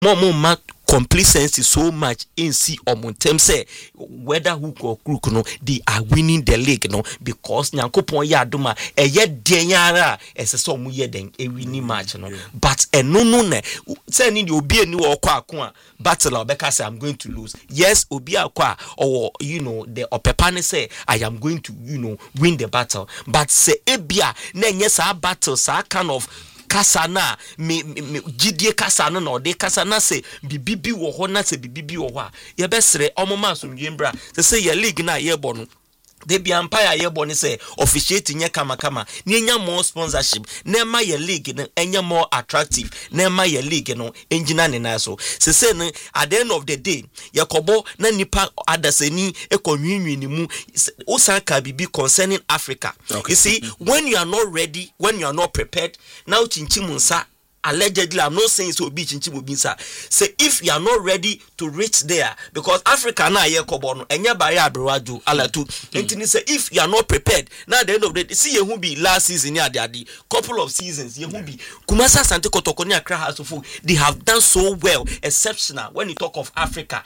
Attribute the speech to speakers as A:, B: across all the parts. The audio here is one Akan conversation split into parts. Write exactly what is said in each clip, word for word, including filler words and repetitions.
A: More more ma complacency so much in see omuntem say whether hook or crook no they are winning the league no because nyankopon ya adoma eye den yara esese omu ye den e winning match no but eno no ne say ni obi ani wo kwa ako battle obeka say I'm going to lose. Yes, obi akwa or you know the opepane say I am going to you know win the battle, but say ebia na enye sa battle sa kind of kasana me gidie kasana no de kasana se bibibi wo ho na se bibibi wo ho a ye besere omoma asomdwembra se se ye league na ye bo no de bi empire ye bo ni se officiate nye kama kama ni enya more sponsorship na ma ye league no enya more attractive na ma ye league no engina ne na so se se no at the end of the day ye kobo na nipa adaseni ekonwinwi ni mu osaka bibi concerning Africa. Okay. You see, mm-hmm. when you are not ready, when you are not prepared, now chinchimunsa allegedly, I'm not saying so be chinchimubinsa. Say if you are not ready to reach there, because Africa na ye kobono enya baya abraju alatu. Entini say if you are not prepared, now at the end of the day, see ye who be last season ya the couple of seasons ye who be Kumasa Sante Kotoko ni Accra House of they have done so well, exceptional when you talk of Africa.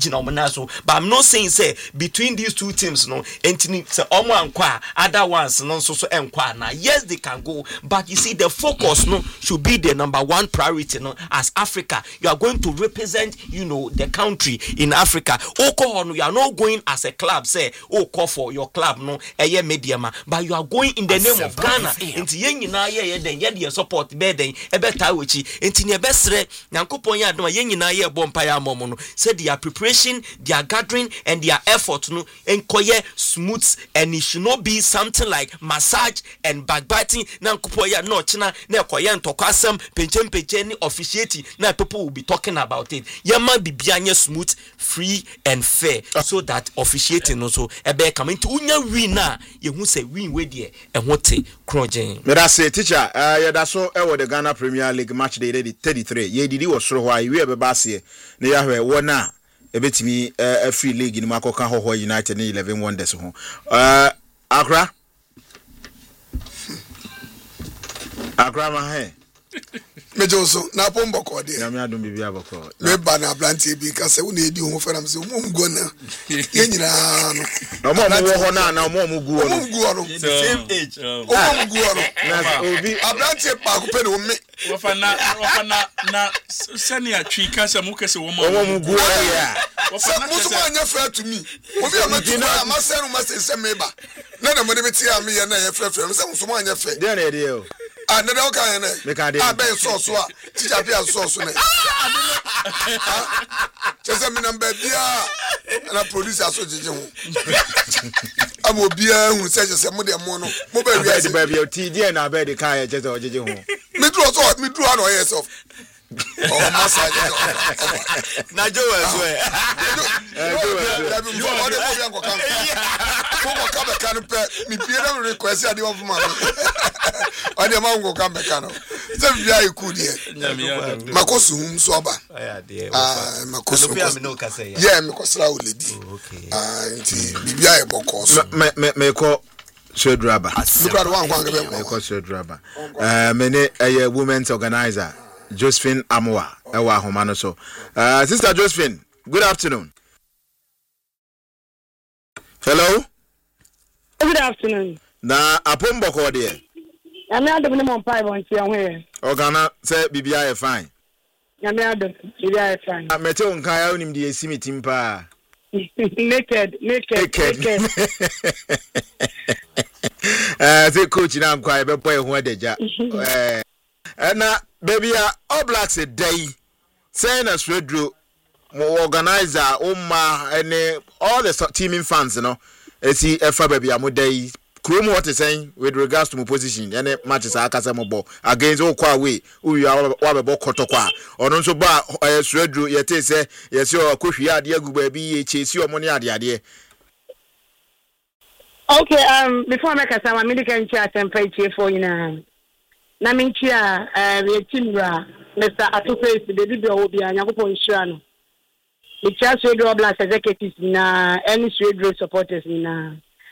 A: But I'm not saying say between these two teams no entini say omo ankwa other ones no so so enkwa na yes they can go, but you see the focus no should be the number one priority no as Africa. You are going to represent you know the country in Africa. Oko you are not going as a club say oh call for your club no eye mediama, but you are going in the as name of Ghana into yen nyina ye den ye de support be den e beta wechi enti ne besre nyankopon ya adoma yen nyina ye bompa ya momo no say their preparation, their gathering and their effort no enkoye smooth, and it should not be something like massage and backbiting. Nyankopon ya no china na ekoye ntokwasem penchem penchem officiate na people will be talking about it. Yama be bianye smooth, free and fair, so that officiating also ebe come into unya win na ye hu say win we there e hote krojen.
B: Me da say teacher uh yeah that so e wo the Ghana Premier League match day thirty-three ye didi wo soro ho ayi we be ba se na ya hwe wo na e betimi a free league ni makoka ho ho United ni eleven wonders ho uh Accra Accra ma he
C: Mejoso na pombo ko de
B: na me adum bibia abako
C: me ba na planti bi ka se wona edi ho fera me se mo mgu na ye nyina no
B: no mo mo ho na na mo mo gu
C: no mo mgu no
A: the same age
C: o mo mgu no
B: na obi
C: ablanti ba ko pe no me
D: wafa na wafa na na senior twi ka se mo kese wo mo
B: mo mgu ya
C: wafa na mo so anya fra to me obi amatu na ma se no ma se se me ba na na mo de beti am ye na ye fra fra me se mo so anya fe
B: de na de o
C: ah na de o kan ne ah ben so so a teacher pia so so ne chese mi number bia na police aso jeje ho am obia hu se chese mo de mo no mo ba wi
B: ase ba bia ti die na ba de kan ye chese o jeje ho
C: me draw so me draw no yourself oh massage
A: na jo as well
C: you are the one go kan ko ka be kan pe mi bia na request ade of man ade ma go kan be kan se bia iku die makosu hum so ba ah makosu yeah me kosra o lady ah nti bibia e bokoso
B: me me me ko Shedraba
C: look at one one be
B: me ko Shedraba eh me ne eh women's organizer Josephine Amwa ewa ahoma no so uh sister Josephine, good afternoon. Hello,
E: good afternoon.
B: Na apombo ko de
E: ya me adom ne mon pai bon ti ahwe
B: o Ghana say bibia e fine
E: ya me adom bibia e fine
B: a mete on kan ya onim de esimi timpa
E: naked naked naked
B: eh say coach na nkwa e be boy ho adeja eh na baby all blacks a day saying as Redro organizer umma and all the teaming fans you know see efa baby am day crew what is saying with regards to my position and matches akasa mo ball against okwa away we are wa be kotokwa ono so ba Redro yete say yes your akohwi ade agu baby ye chesi omo ne ade ade.
E: Okay, um before I make a sound, I'm medical chat temperature for you now. Na minchia eh we timra Mister Atuface the bibi obi anyakopon hira no. The church radio blast executives na any radio supporters na.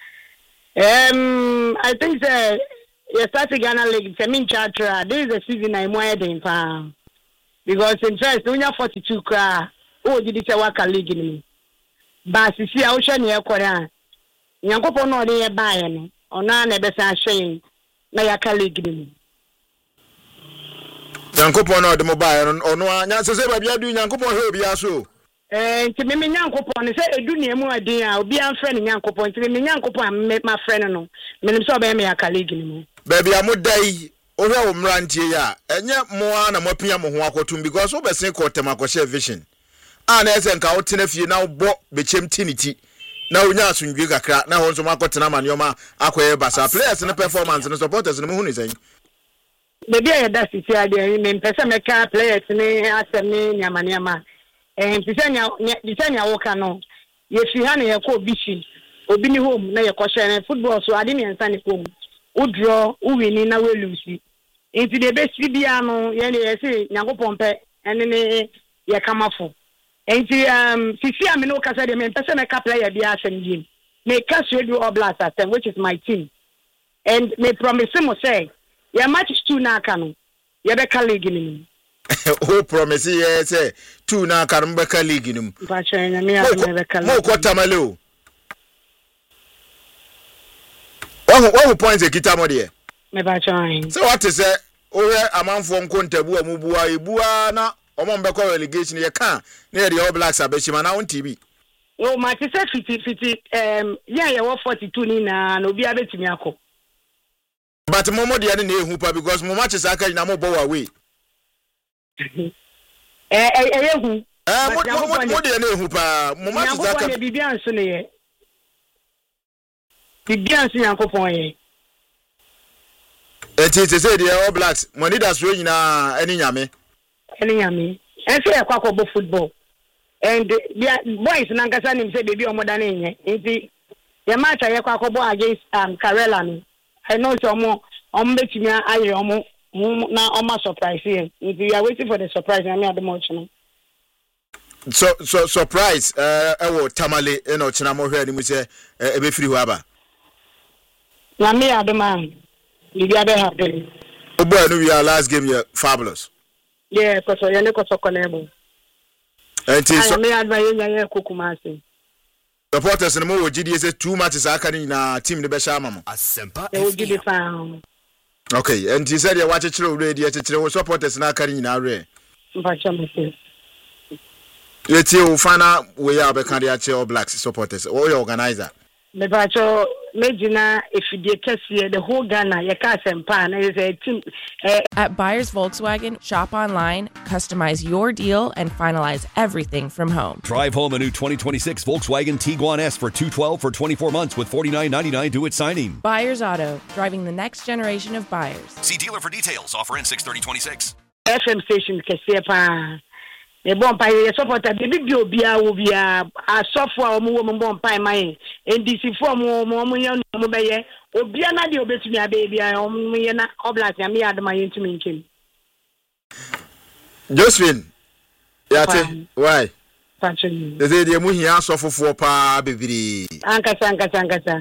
E: Um I think say uh, you start Ghana League, I mean charter. This is the season I'm more than pa. because in first when you forty-two cra o did it waka league ni ba sisi a wo hwe ne ekore Nyankopon no de ye baaye no ona na be san hwen na ya ka league ni
B: Nyankopon no de mo baaye no ono anya se se ba bia du Nyankopon he obi aso
E: eh nti me Nyankopon se edu ne mu adin a obi anfre ne Nyankopon nti me Nyankopon ma frɛ no me nim so ba me ya ka league ni mu
B: ba bia mo dai o hwe wo mrantie ya enye mo ana mo pia mo ho akotum because wo besen ko tem akɔhye vision ana ese nka wo tena fie na wo bo bechem tiniti na onya asundwe kakra na ho nso makotena manioma akoye basa players ne performance ne supporters ne mo hu ne sen
E: baby ya da sisi ade me mpese meka players ne asem ne nyamaniama eh mpese nya mpese nya wo ka no ye fi ha ne ye ko bishi obi ni home na ye ko share football so ade ne nsa ne home u draw u win na we lose enti de be si bia no ye ne ye se Nyankopon pe ene ne ye kamafo enti um sisi am no ka say de me mpese meka player bia asem dim me ka Suedu Oblast asem which is my team and me promise mo say ya match two na aka no ya be ka league ni
B: o promise ye say two na aka no be ka league ni
E: ba chanya me ya be ka
B: mo ko tamale o One one point e kita mo de
E: me ba chanya
B: so what is say o we amanfo nkontabu amubua ebua na omo mbe ko relegation ye kan na ye the All Blacks abechima na on T V
E: o match say fifty fifty um ya ye wo forty-two ni na no bi abetimi akọ
B: but momo de na ehu pa because mo match aka na mo bow away
E: eh eh eh ehu
B: eh mo mo de na ehu pa mo match aka
E: na bibia nso ne ye bibia nso Nyankopon ye
B: eh ti ti say the All Blacks mo need as we nyina eni nyame
E: eni nyame en say kwa kwa bo football and the boys na nkasa nim say baby omoda na enye nti ya match ye kwa kwa bo against um Karela no I know some more on betimi aye omo na oma surprise here. If you are waiting for the surprise, I mean at the much.
B: So so surprise uh ewo tamale e no china mo hwe ni mu se e be free ho aba.
E: Na me adoma. You be able happen.
B: Oh boy, no we are last game here fabulous.
E: Yeah, cuz so yene ko so konebo.
B: And so
E: me advise nya Kokumasi.
B: Supporters no mo gidi say two matches aka ni na team ne be sha mama.
F: Asempa
E: They will give it found.
B: Okay, and he said you watch it already at the supporters na aka ni na re.
E: Mpacha me.
B: Let's see who final we are be candidates All Blacks supporters or your organizer.
E: Me pacho Medina if you kesi the whole Ghana you ka Asempa na is a team uh,
G: At Buyers Volkswagen, shop online, customize your deal, and finalize everything from home.
F: Drive home a new twenty twenty-six Volkswagen Tiguan S for two twelve for twenty-four months with forty-nine ninety-nine due at signing.
G: Buyers Auto, driving the next generation of buyers.
F: See dealer for details. Offer in six thirty twenty-six.
E: F M station kesi pa. E bon pa ye supporter baby bi obia obia asofo a omo wo bon pa mai N D C fo omo omo ye no be ye obia na de obetumi aba bia omo ye na Oblast ya me adoma ye ntumi nkem
B: Josephine yate why
E: Pacheni
B: they say the mu hia asofofo pa bebiri
E: ankasa ankasa ankasa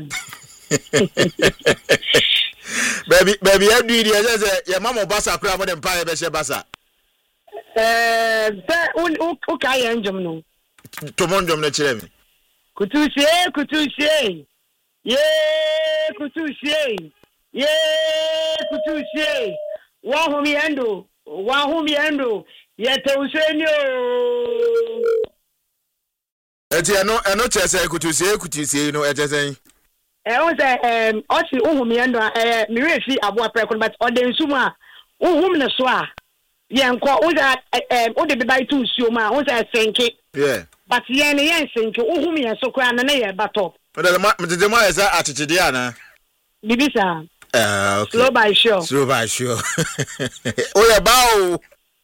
B: baby baby adu di ye say ye mama basa kura mo dem pa ye be she basa
E: eh un u ka ye njom no
B: to mon jom na kire mi
E: kutusie kutusie ye kutusie ye kutusie wa hu mi endo wa hu mi endo ye te useni o
B: eti eno eno chese kutusie kutusie no ejesen
E: eh o say em o si hu mi endo eh mi refi abo apre but o de nsum a hu mi ne so a ye nko o da em o de be bai tu nsuo ma o say senke
B: yeah
E: but ye ne ye senke hu mi ye so kra na na ye bato
B: but ma me de ma esa atitide ana
E: bibisa
B: ah okay
E: slow by sure
B: slow by sure o ya bawo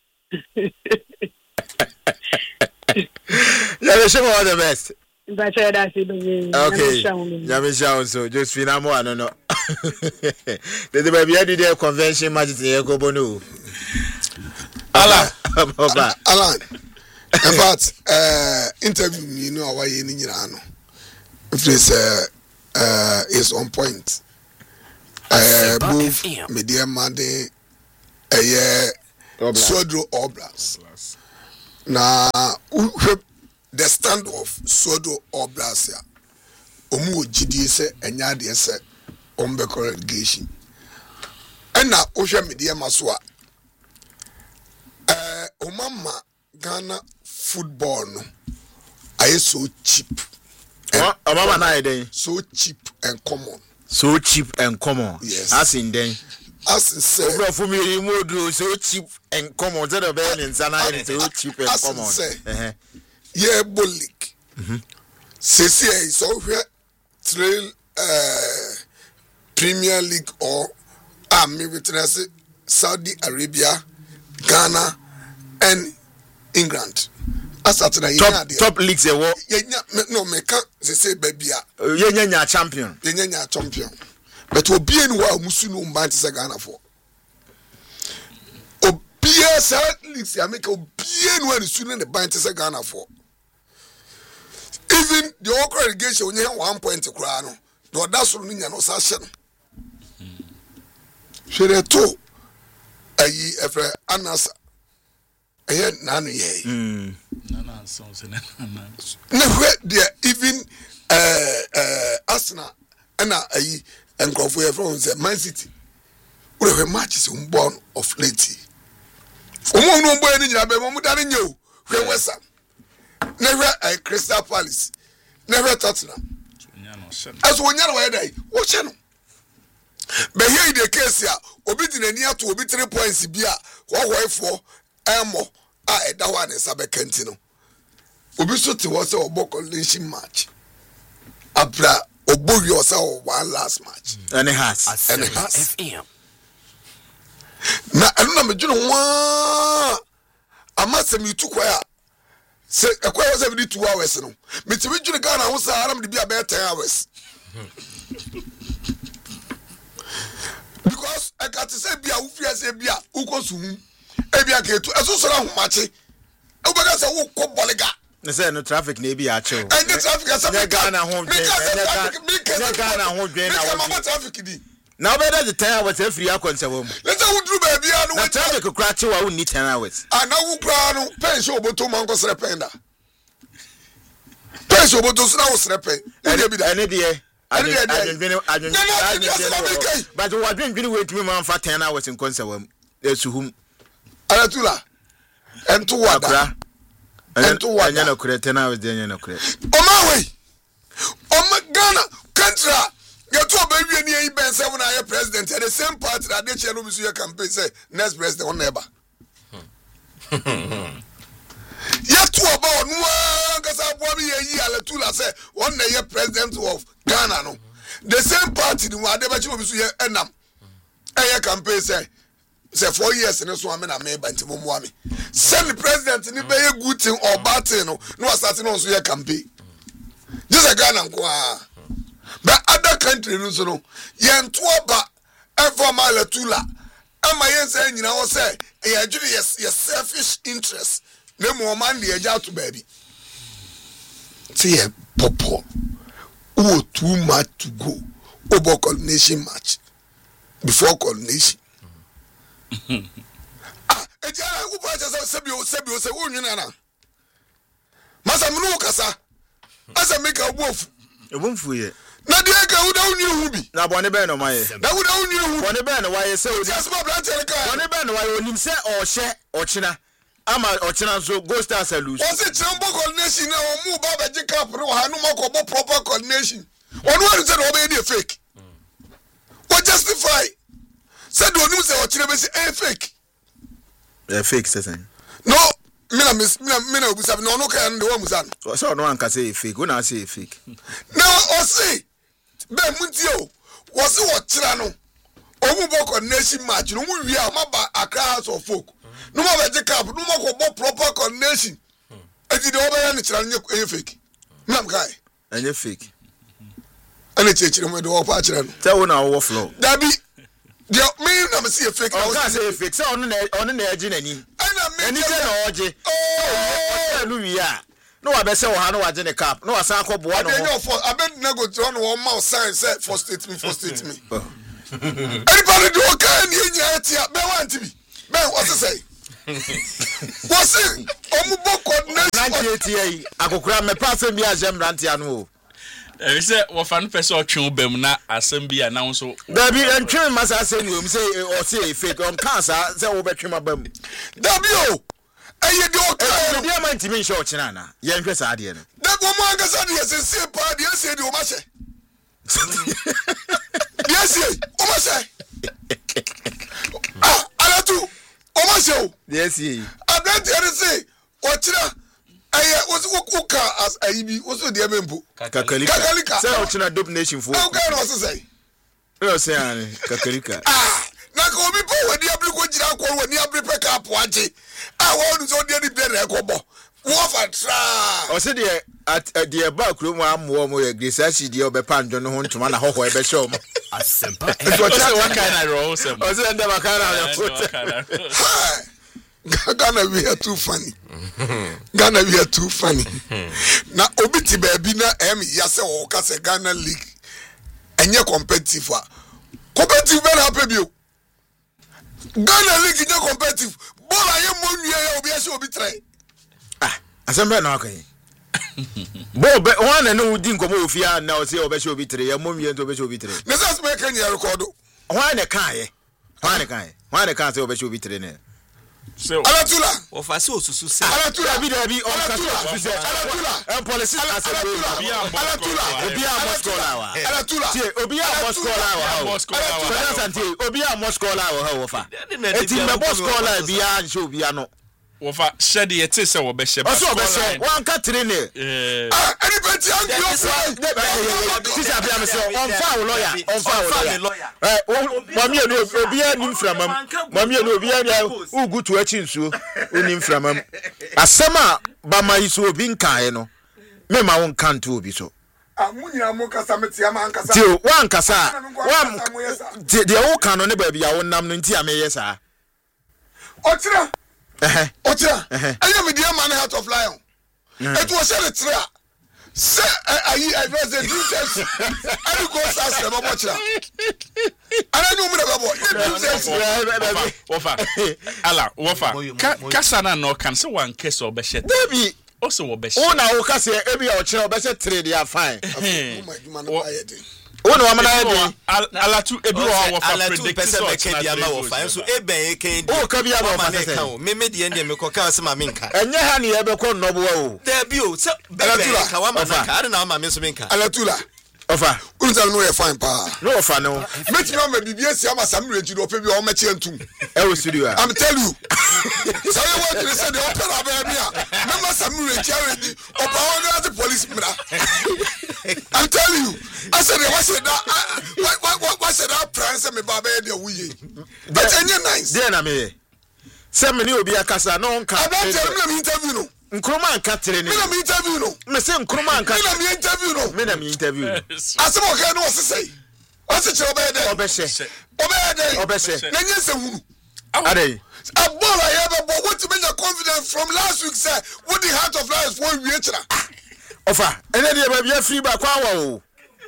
B: ya be shemo all the best
E: but say that see be
B: okay ya me show so just fina mo ano no the the baby had the convention magic e go bonu
C: Alan
B: Baba
C: Alan in fact uh interview me no awaye ni nyira no if this uh, uh is on point uh both media mande eh Swordro Oblast. Na the stand of Swordro Oblast ya. Omu G D se enya de se ombe correlation. Ena ohwe media maso a eh omama Ghana football no aye so cheap.
B: Omama na eden
C: So cheap and common.
B: So cheap and common.
C: Yes.
B: As in then.
C: As in say.
B: Bro, for me, you so cheap and common. That the bell in Sana is so cheap and
C: as
B: common.
C: As in say.
B: Uh-huh.
C: Yeah, Bolik. Mm-hmm. C C A is over trail uh, Premier League or Army witness Saudi Arabia, Ghana, and England. As at the
B: top top leagues they were.
C: No, me can't say baby.
B: Yeah, yeah, champion.
C: Yeah, yeah, champion. But we be in wa musu no mbanti se Ghana for. Obia sa leagues ya make obia no ani su no ne banti se Ghana for. Even the Oko irrigation onye one point kura no. Do da so no nya no sa hye no. Hwere to ayi efre anasa. Eh na no ye.
B: Mm.
D: Nana so se na.
C: Na hwe there even uh uh Arsenal na ayi encrofo here from say Man City. We have matches on born of late. Omo no boy ni nyina be mo dare nye o. Hwe West Ham. Never a Crystal Palace. Never Tottenham. As one year why dey. Wo che no. Be here the case ya obi di nani ato obi three points bi a wo hoefo emo a eda wa ne sabe kanti no. Obi so te wo say oboko nation match. Abra obo wi o say one last match.
B: And it has.
C: And it has.
A: F M.
C: Na enu na mejuno wa amase mi tu kwa ya se ekwa was every two hours no me ti mejuno Ghana ho sa aram de bia be ten hours because I got to say bia wo fia say bia wo kosu hu e bia ke tu eso so na homache e wo ga say wo ko bolega
B: ne say no traffic na bi a chew
C: and the traffic as
B: a Ghana ho dwen na Ghana ho dwen na
C: wo traffic di.
B: Now better the ten hours every year conserve.
C: Let's go do baby and
B: we traffic could crash you need ten hours.
C: And now we crown pension oboto mango srependa. Pension oboto so now srepen. Any be that any day. I didn't I didn't but what didn't really wait me man for ten hours in conserve. There's whom Aratula and to what and to what
B: no correct ten hours then no correct.
C: On my way. On my Ghana country. Get to baby ni e ben say when I president and the same party that they chair no be so your campaign say next president on never. Yet to about no cause I boy ye ala tula say one year president of Ghana no. The same party ni wa dey be so be enam. Eh campaign say say four years in so am na me banti mo mo am. Send the president ni be a good thing or bad thing no no start no so your campaign. Just a Ghana nko. But other countries no so no yen to aba informal tula ama yen say nyina wo say e adwiri yes yes selfish interest na mo man dey agya to baby see e popo o too much to go over coordination match before coordination ah e ja go pa say sebi o sebi o say o nwina na masa mnu kasa asa make a wolf
B: e wonfu ye
C: na de ka uda unyi hu bi
B: na bone be no maye
C: na uda unyi hu
B: bone be no waye se odi
C: asma branche ka
B: bone be no waye onim se o hye o china ama o china so go stars lose
C: o se chimbo coordination na o mu ba ba jika pro ha no makobo proper coordination onu wari se no be dey fake what justify said onu se o china be say eh fake
B: eh fake say
C: no mina mis mina mina obusa no no ka ndo musa
B: no so no anka say fake go na say fake
C: na o say be mutio wo se wo kira no omu bo coordination match no mu wi a ma ba Accra House of Folk no ma be cap no ma ko bo proper coordination eti de oba ni kira no fake nam kai
B: enye fake
C: ani chechire mo de wo pa kira no
B: tell na wo flow
C: dabi de me na me see fake
B: o ka say fake say onu na onu na eji nani
C: ana me
B: ani je na oje oh no wi a no wa be say wo ha no wa je ne cap no wa san ko bo no
C: ho abed na go to no one mouth sign say for state me for state me anybody do okay ni nya etia be want bi be what say What's it? Omubo coordination.
B: ninety-eight akokura me pass bi agem rantia no.
D: Eh say wo fa no pese o twen bam na asem bi na wo so.
B: Da bi entwen masa asem wo say o say fake on cancer say wo betwen abam.
C: Da bi o. Eye de o ka.
B: E dey man timi show china na. Ye nhwe sa ade no.
C: Da go mo anga sa de se pa de se de o ma she. Yes, o ma she. Ah, alatu. O ma she o.
B: Yes, ye.
C: Abet ere say o chira. Aye, was uka as aibi, was the membu.
B: Kakalika.
C: Kakalika.
B: Say o china dope nation for.
C: How can I say?
B: No say ani kakalika.
C: Ah, na ko bi po we dia bli ko jira ko we dia bli pick up waje. Ah, wo so dia di bere ko bo. Wo fa tra.
B: O say de at de ba kuro mu amwo mo ye grace ashi de obepa ndwo no ho ntoma na hoho ebe show mo.
A: Asempa.
D: So what kind of role sem?
B: O say ndaba kana ya
C: Hi. Ghana, we are too funny. Ghana, we are too funny. Now, Obiti baby na em yase o kase Ghana League. Enye competitive. Competitive very happy you. Ghana League is competitive. Ball aye mo nwie obi ase obi try.
B: Ah, asembe na akai. Bo be one na udi nkomo ofia na o say obi obi tire ya mo nwie to obi obi tire.
C: Na say make any record.
B: One na kan ye. One na kan ye. One na kan say obi obi tire ne.
D: So
C: Alatula.
A: Of us osusu say.
C: Alatula
B: Bi da bi on
C: Alatula. Alatula.
B: En policy
C: Alatula. Alatula.
B: Obi a Moscow lawa.
C: Alatula.
B: Tie obi a Moscow lawa. Alatula santie obi a Moscow lawa ha wo fa. Eti me Moscow lawa bi a nso obi a no.
D: Wo fa shede ye te se wo be she ba.
B: Oso be she wan ka tire ne.
D: Eh.
C: Ah, anybody and you say.
B: Tisa bia me say on fa wo lawyer, on fa wo lawyer. Eh, mami enu obi a nim framam. Mami enu obi a ugu to achi nsuo, onim framam. Asem a ba mai so obi nkan no. Me ma won kan to obi so.
C: Amunya mo kasa meti ama ankasa.
B: Ti wan kasa. Wan de wo kan no ne ba bia wo nam no nti a me yesa.
C: Otira.
B: Eh.
C: Otira. Anya me dia man heart of lion. It was a tira. Say ayi I was the Jesus. I do go sas na bochira. Ana no mu na babo.
D: Wofa. Ala, wofa. Kasa na no kan se wan kese obehye.
B: Baby,
D: o se wo behye.
B: o na wo kase e bia o kire obehye tire dia fine.
C: Oh my juma no aye dey.
B: O na wamana ye
D: Alatu ebi wo wo fa
A: Alatu pese me ke dia ma wo fa so eben e kan dia.
B: O ka bia ma fa se.
A: Me me die ndie me ko ka se ma me nka.
B: Enye ha ne ye be ko nnobo o.
A: There bi o se bebe ka wa ma nka ade na ma me so me nka.
C: Alatula.
B: Ofa.
C: Unza no ye fine pa.
B: No ofa no.
C: Meti no me bibie si ama samre ji do pe bi o me che ntum.
B: E wo studio a.
C: I'm tell you. So you want to say the opera be bia. Me ma samre ji aredi. Opa won the police mra. I'm telling you. I said what said that what what what said that prince me baba e dey wuye. But enye nice.
B: Dey na me. Se me ni obi akasa no nka.
C: About tell me interview no.
B: Nkroma nka tire ni.
C: Me na me interview no.
B: Me se nkroma nka.
C: Me na me interview no.
B: Me na me interview.
C: Asem o ka no wose say. Wose che obey dey.
B: Obehye.
C: Obey dey.
B: Obehye.
C: Na nye se hunu.
B: Ade.
C: A ball I have but what to make your confidence from last week say what the heart of life for we chira.
B: Ofa, ene dey ba bia free ba kwa wa o.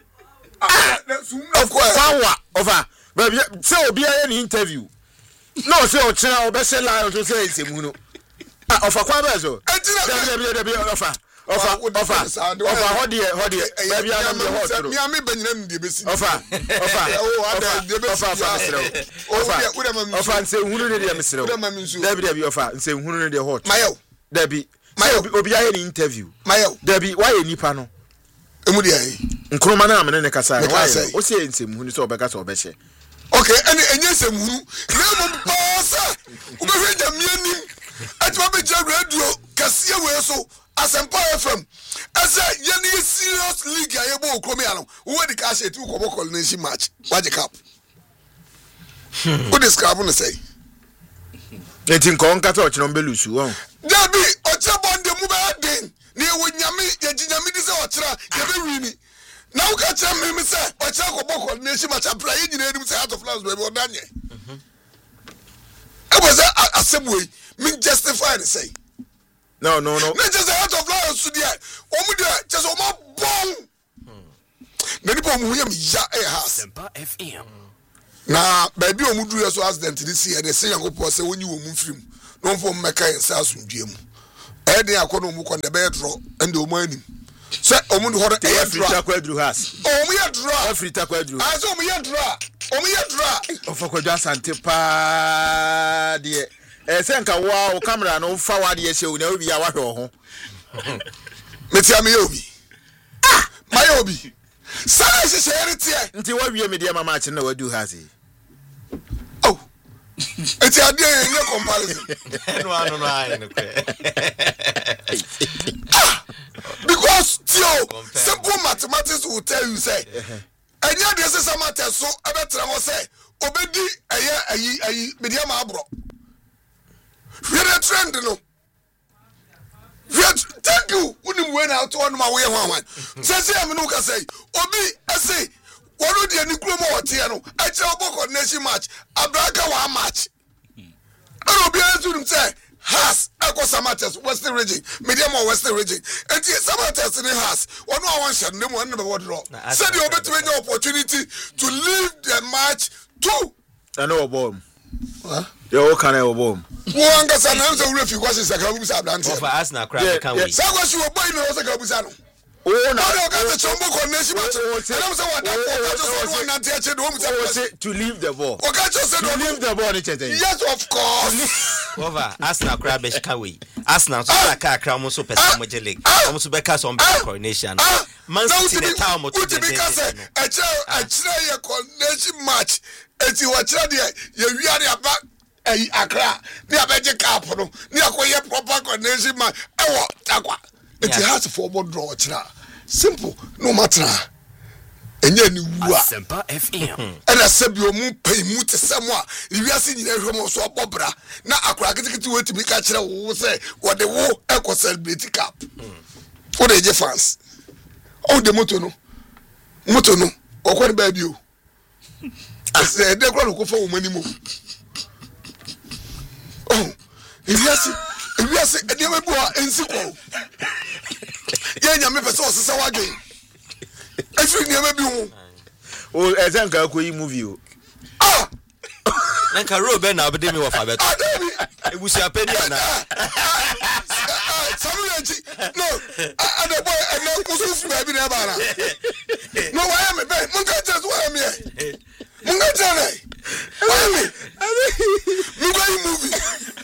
C: Of course.
B: Kwa wa, ofa. Ba bia se obi aye ni interview. No se o chira obehye line to say nsemu no. Ah, ofa kwa ba so. Dey dey dey ofa. Ofa, ofa. Ofa hodi hodi. Ba bia na me hot.
C: Me am benyina mu de besi.
B: Ofa, ofa.
C: Oh, ada de besi.
B: Ofa, ofa. Ofa, ofa nse hunu ne dey mesrew. Dey dey bi ofa, nse hunu ne dey hot.
C: Mayo.
B: Dey bi. Mayo obi aye ni interview.
C: Mayo.
B: Dey bi why nipa no.
C: Emu dey ayi.
B: Nkroma na amene ne kasa.
C: Why?
B: O se nse hunu so obeka so obehye.
C: Okay, any enye se hunu. Na mo bossa. Ube hwe jam anim. Atwa be jam radio kase we so. Asempa F M. Asa yeni serious league aye bo okromi ano. Wo di ka sheti ko bokol nation match. Waje cup. Who describe no say?
B: Eti nko nka to chiro mbelusu won.
C: Dabi oche bonde mu ba den. Ne wo nyame ye ginyame di se ochira ye be wini. Na wo ka che me me se ochira ko bokol nation match apra ye nyina edim se out of class baby odanye. Mhm. E was asebwe me justify the say.
B: No, no, no.
C: Me just out of life so there. Omu there just omo bon. Na nipa omu yam ya e house.
A: Sempa F M.
C: Na baby omu do so accident this year they say yankopɔ say woni wo mu frim. no for meka ensasu ndiem e dey akono mu kon de be draw and o mani so omu de hore e
B: Afrita kwadru has
C: omu ye draw
B: Afrita kwadru
C: aso omu ye draw omu ye draw
B: ofa kwadru asante pa de e se nka wa o camera no fa wa de hye o na obi ya wa hwe ho
C: metia me obi ah my obi sai se share tie
B: nti wa wie me de mama achi na wadu has
C: oh eti ade ye comparison
A: no ano no ai no kwe
C: because tio simple mathematics will tell you say enya de se mathematics so abetra mo say obedi eye ayi ayi media ma abro we trend no thank you unim we na to on ma we ho wan say say am no ka say obi say wonu de ni kuro mo wote no a che oboko nation match abraka wa match and obi answer say has eko samates western region medium or western region and samates in has one one shot them one number draw said the obetwe any opportunity to leave the match to
B: I know bomb huh you can I bomb
C: one ga sanan so refi kwase saka bu sa blanche
A: for Arsenal crowd can we
C: say kwase wo boy no saka bu sa no oh na ga the chombo connection match and I'm say what that just one na tie che do mu say
B: to leave the ball
C: okay just say
B: to leave the ball ni chete
C: yes of course
A: over Arsenal crowd be can we Arsenal so aka crowd mo so person mo league mo so be ka so on coronation Man City the town mo to
C: be because e che e chire ye coronation match eti wa chire de ye wiare aba eh Accra ni abeje cap no ni akoye proper coronation match e wo takwa eti has for board draw chira simple no matter enye ni wu a
H: Sempa F M
C: ana sabi o mu pay mu te samo a wiase nyina hwe mo so obobra na akura kitikiti wetimi ka kire wo se wo de wo e ko celebrate cap for the J fans o de moto no moto no o ko ba bi o ase de ko ko fa wo mani mo oh wiase wiase e de mebu a ensi ko ye nya me pese o sesa wadwen Every never be home.
B: Oh, as I go yi movie.
C: Ah,
A: Nanka Robe na obede mi wo fa beto. E busi apedi na.
C: Samuel no, and the boy and no kusu baby na ba na. No, why am I? Mun ka just why am I? Mun ka just why am I? Mun go yi movie.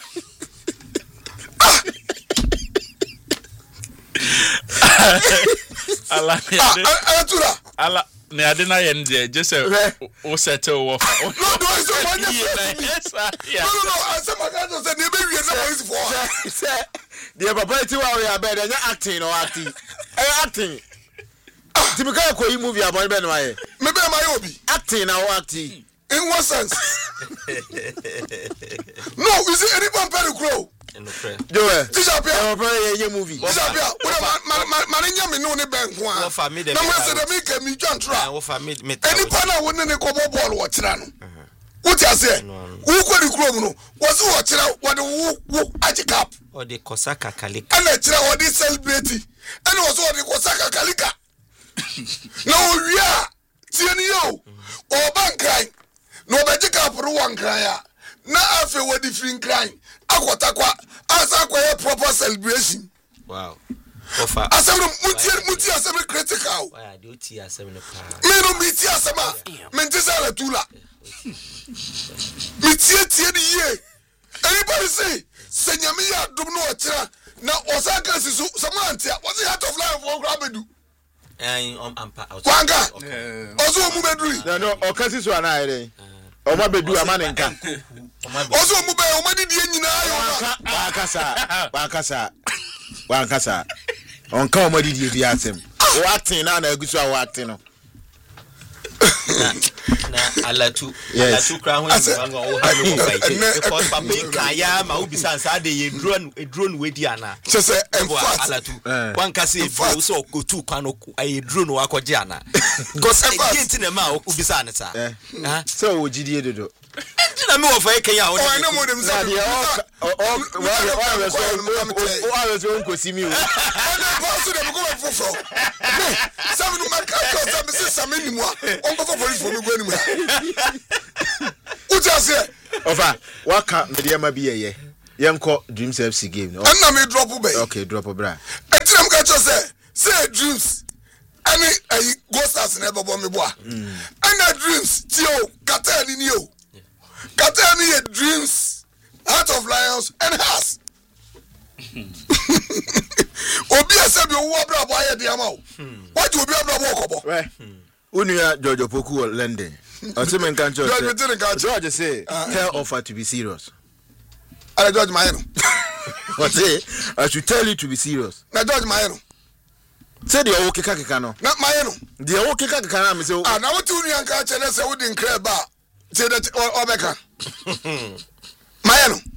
D: ala
C: Atura
D: ala ne ade na ye nde just o settle wo fa
C: no do so one no no asema ka just say ne be wie na police for
B: say the papa ti wa we abed anya acting or acting eh acting typical ko yi movie abon be no aye
C: me be my obi
B: acting na or acting
C: in what sense no we see anyone very grow
B: Joe,
C: disappear.
B: I'm probably a movie.
C: Disappear. Mananya me no ne bank one.
A: Wo fa me de.
C: Na mo se de me ke mi twantra.
A: Wo fa me me.
C: Any pana wo ne ne ko ball wo kira no. Wo ti ase. Wo ko di kuro mu no. Wo se wo kira wo de wo wo aji cap.
A: O de kosaka kalika.
C: Ana kira wo di celebrate. Ana wo se wo de kosaka kalika. Na wo wia tie ni yo. O ban cry. No be ji cap ro wan cry ya. Na afi wo di free cry. Akotakwa asa kwa proper celebration.
A: Wow. Ofa.
C: Asem muti muti asem critical.
A: Why do you asem no pa?
C: Me no miti asema. Me ntisa la tula. Miti tie di ye. Anybody say senyame ya dum no ochira na osaka sisu samantia. What's the heart of life for grabedu?
A: Eh um ampa out.
C: Kwanga. Ozo mu beduri.
B: No no okasi so ana ere. O ma bedu amane nka.
C: Ozo mu be o ma di die nyina ayo.
B: Wa kasa. Wa kasa. Wa kasa. Onka o ma di die bi atem. O acting na na agusu a o acting no.
A: Na alatu alatu kra ho ni ngo o ha no fight because papa kaya ma ubisa nsa de ye drone e drone wedi ana
C: Se se enfat
A: alatu wan kase e bi so ko tu kwa no e drone wa ko je ana because e gate na ma ubisa ne sa
B: ha so o jidie dodo
A: na me wo fa e kanya o
C: o na mo dem sa
B: o o o wa so o wa so nko simi o
C: na pass dem go fofo me sabe no marka ko sabe se sameni mo on go for police for me go anywhere. Uja se
B: ofa waka me de ma bi yeye Yanko Dreams F C game.
C: And na me drop bay.
B: Okay, drop a bra.
C: Etinam ka cho say say Dreams. Any a go stars never bomb me boy. And that Dreams tio kata ni yo. Kata ni Dreams Heart of Lions and has. Obi asabi owo abra boy e de ama o. What you obi abra boy kobo?
B: Right. Unuya George Opoku London. Otimen kan cho. George say tell offer to be serious.
C: I George Mayeno.
B: What say? I should tell you to be serious.
C: Na George Mayeno.
B: Say the owo keka keka no.
C: Na Mayeno.
B: The owo keka keka na me say.
C: Ah na what you nyan ka chele say we din kra ba. Say that Obeka. Mayeno.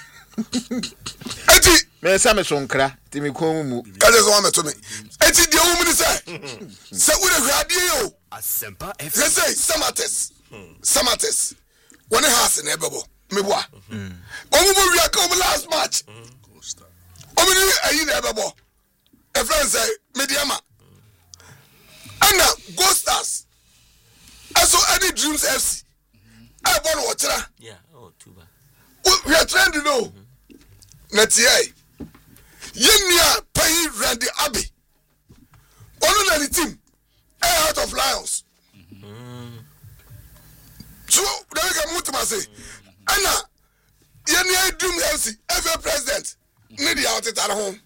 C: Eti
B: me say me so nkra, ti me kon mu.
C: Ka je so wa me to me. Eti de wo mu ni say. Say we de hwade yo.
H: Asempa F.
C: Say say Samates. Samates. One house in Ebebo. Me boy. Omo bo wi aka omo last match. Omo ni ayi na Ebebo. A friend say Mediama. Anna Ghosters. Also any Dreams F C. I born watcher.
A: Yeah, oh tuba.
C: We are trying to know. Netie. Yenya pay Randy Abbey. Ono na the team. Heart of Lions. So there we go to say. Anna Yenya Dreams F C ever president. Need the out at home.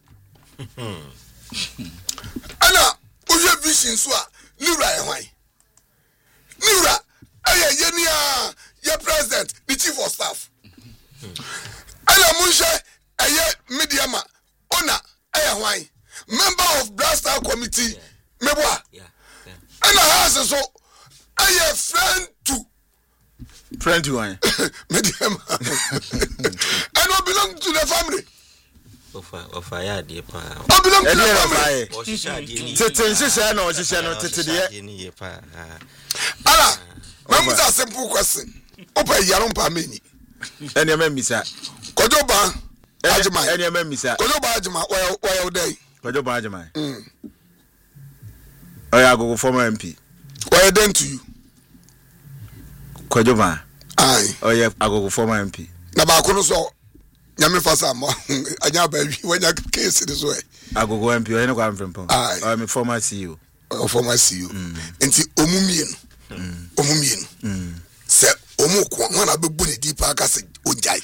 C: Anna Oye vision so Nura ehwan. Nura aye Yenya your president, the chief of staff. Anna Munshe aye Mediama Ona aye ehwan. Member of Black Star Committee Meboa.
A: Yeah.
C: Anna has so aye friend to
B: Friend to one.
C: Mediama. And I belong to the family.
A: Ofa ofa ya de pa.
C: I belong to the family.
A: O shisha de ni.
B: Tete nsese na o shisha no tete de.
A: Ni ye pa.
C: Ala, mam za simple question. Opa yaron pa meni.
B: Ene ma misa.
C: Kojo ba ajima.
B: Ene ma misa.
C: Kojo ba ajima why why odai.
B: Kojo ba ajima. Mm. Oya go former M P.
C: Why then to you?
B: Kojo ba.
C: Aye.
B: Oya agogo former M P.
C: Na ba ko no so nyame fasa mo anya ba wi wanya case this way.
B: Agogo M P o ene kwa mfempo.
C: Aye.
B: O me former C E O.
C: O former C E O. Enti omumie no. Omumie no. Se omu ko wana be bu ni di pa aka se ojai.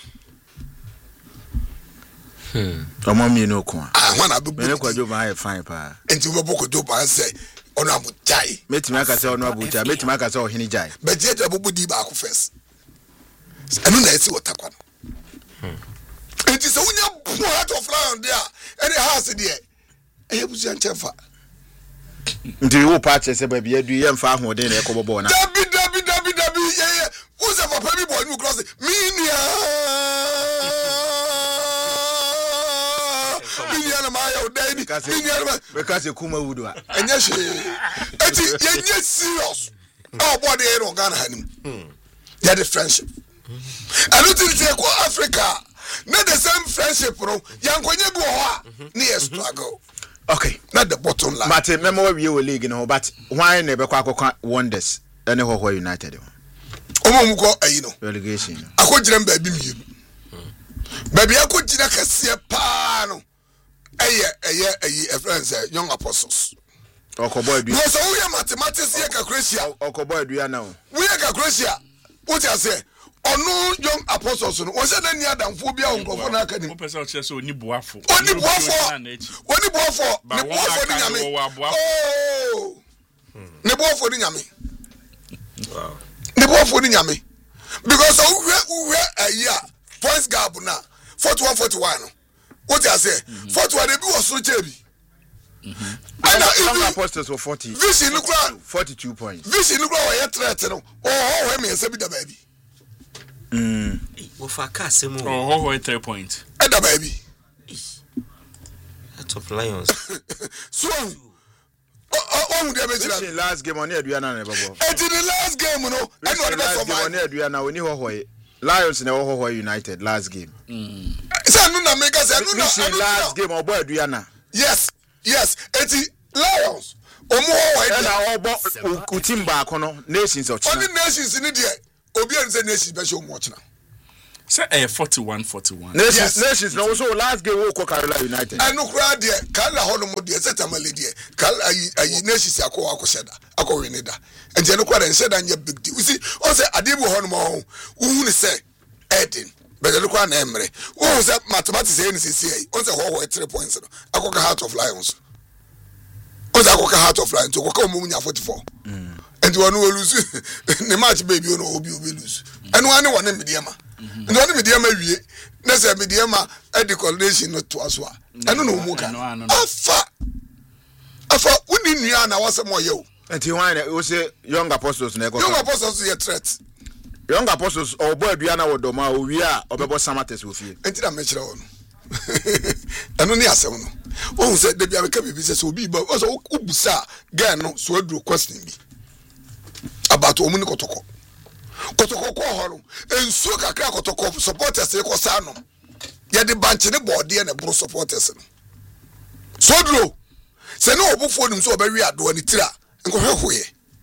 B: Hmm. Omumie no ko.
C: Ah wana be bu.
B: Ene Kojo ba fine pa.
C: Enti we boko do ba se ono abu jai.
B: Metimi aka se ono abu jai, metimi aka se ohini jai.
C: Be je je bu di ba ko first. Enu na esi watakwa no. It is only a Heart of Lion there. Any house there. I have to chefa.
B: Nti wo patch say ba bia du ye mfa ahode na ekobo bo na.
C: Dabi dabi dabi dabi yeah yeah. Who's a papa me boy no cross me nia. Me nia na ma ya odai ni. Me nia na
B: because kuma wudu a.
C: Enya she. Eti yenye serious. Oh boy dey no Ghana hanim. Yeah the friendship. I don't think they go Africa. Not the same friendship, bro. Yankonye go ha. Near struggle.
B: Okay,
C: not the bottom line.
B: But remember we were league no, but why never kwa wonders? Any ho United.
C: Omo mu ko ayi no.
B: Relegation.
C: Akojira mbabi mienu. Baby akojira kase pa no. Eye eye eye a friend say young apostles.
B: Okoboy du.
C: No so we mathematics here calculation.
B: Okoboy du now.
C: We calculation. What you say? Ono young apostles no o se na ni adamfo bia onkofo na aka ni.
D: O pese o che so oni boafo.
C: Oni boafo. Oni boafo. Ne boafo ni nyame. Oh. Ne boafo ni nyame.
A: Wow.
C: Ne boafo ni nyame. Because we we a year points gap na forty-one forty-one no. What you say? forty-one dey be was so chebi. Mhm. And
B: the apostles were forty.
C: Vision no kra
B: forty-two points.
C: Vision no kra we threat no. Oh, we me say bi da baby.
A: Mm. Wo fa ka semu.
D: Oh, ho three points.
C: E da baby.
A: Heart of Lions.
C: So oh oh dey be
B: the last game on Aduana na babo.
C: It the last game no. And what about
B: for on Aduana oni ho ho Lions na ho ho United last game.
C: Mm. Say no na make say no
B: na last game obo Aduana.
C: Yes. Yes, it Lions. Omo ho ho
B: na obo team back no Nations of China.
C: Only Nations ni dey. Obi an say Nations be show mo China.
D: say eh forty-one forty-one.
B: Nations
C: Yes.
B: Nations no so last game we call Carolina United.
C: And no crowd there, Kala Honomo dear, set a malady, Kala I Nations Ako Akoseda, Ako Reneda, and Janoqua and said, and your big deal. You see, also Adibu Honomo, who say Edin, but the Lucan Emery, who was that mathematics N C C A, also whole three points, Akoka Heart of Lions. Also Akoka Heart of Lions to Okomunia forty-four. And you want to lose the match, baby, you know, will lose. And one one in Mediama. And one in Mediama, that's a Mediama at the coalition not to us. I don't know more. Afa, Afa, we didn't know I was a more you.
B: And Tijuana, we say young apostles,
C: Young apostles are threats.
B: Young apostles, or boy, Biana or Doma, we are, or Bebo Samates with you.
C: Until I mention on. And only as one. Oh, said the Biaca business will be, but also Ubusa, Gano, so do questioning me about Omuni Kotoko. Kotoko Horo, and Suka Kotoko supporters, Ekosano. Yet the bunch in the body and a bro supporters. So do. Say no, before them so very at one itra and go halfway.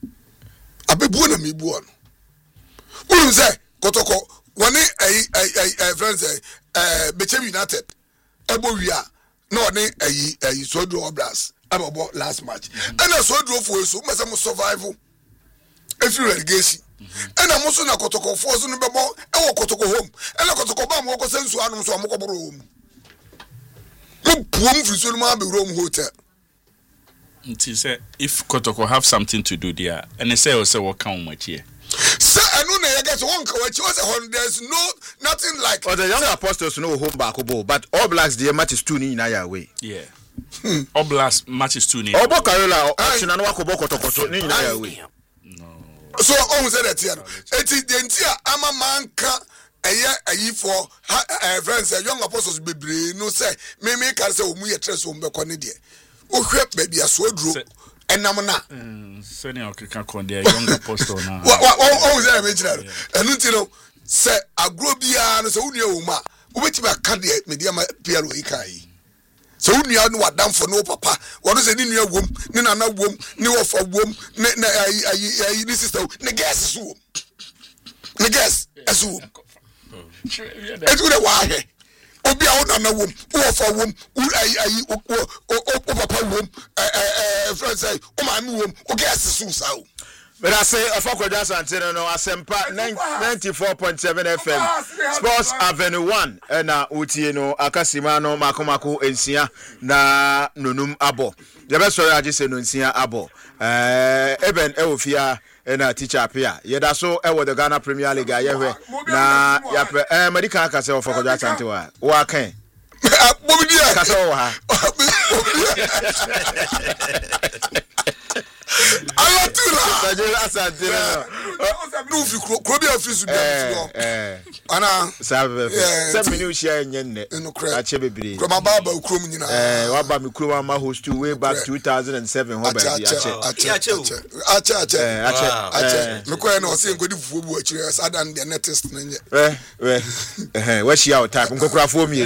C: A bebuna me buon. Who say Kotoko, one a friend say, uh, Bechem United, Eboria, no, a so do obras about last match. And I so drove for so much survival. If you relegation. And I'm also not Kotoko force on the ball, and Kotoko home, and I Kotoko Bam Woko Sensu Anum so Moko room. No poor Frisulma be Rome Hotel.
D: It say if Kotoko have something to do there, and they say also what come much here.
C: Sir, I know I get one coach. There's no nothing like.
B: Or the young apostles know home back, but All Blacks, the match is two in our way.
D: Yeah. All Blacks matches two nil.
B: Obo Carolina, action and Wako Boko Toko in our way.
C: So, almost said that here. It is the entire Ama Manka. A year, a year for friends, a young apostles be no say, may make us a we a trust on the Conidia. Oh, baby, a sword drew. And Namana.
D: Senior can con their young apostle now.
C: What was I mentioning? And until say a grobia and so Uma, which my candidate medium Pierre Ikai. So you know what done for no papa. What is it in your womb? Nina no womb, no of a womb, this is the guess womb. The guess as womb. It's good a while. Obi out on a womb, or for womb, or papa womb, friends say, oh my womb, or guess the so.
B: But I say, a fuck with us and no, I send ninety-four point seven F M, Sports Avenue one, and uh, Utieno, Akasimano, Makomako, Ensia, na Nunum Abo. The best story I just said, Nunsia Abo. Uh, Eben Eufia, and a teacher appear. Yet I saw Ewa the Ghana Premier League. I ever na Yap, uh, Medica Castle for that Antua. Wake.
C: I want to Anna,
B: seven new share in the crowd. From a barber, Crumina, Wabam Kruma host to way back two thousand seven. Look, I know seeing good food watchers. I done the nettest. Where's she out? Type and go for me.